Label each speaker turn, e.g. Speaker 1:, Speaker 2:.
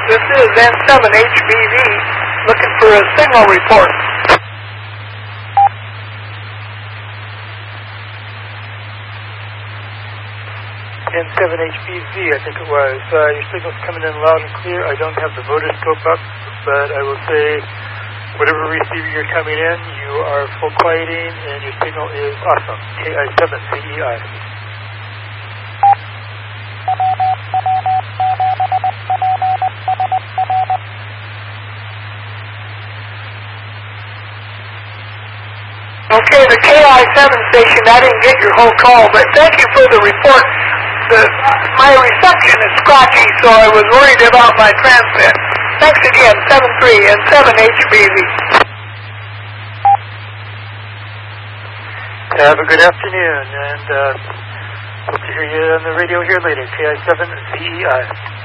Speaker 1: This is N7HBV, looking for a signal report.
Speaker 2: N7HBV, I think it was. Your signal's coming in loud and clear. I don't have the Vodascope up, but I will say whatever receiver you're coming in, you are full quieting, and your signal is awesome. KI7CEI.
Speaker 1: Okay, the KI7 station, I didn't get your whole call, but thank you for the report. My reception is scratchy, so I was worried about my transmit. Thanks again, 7-3 and 7HBV.
Speaker 2: Have a good afternoon, and hope to hear you on the radio here later. KI7CEI.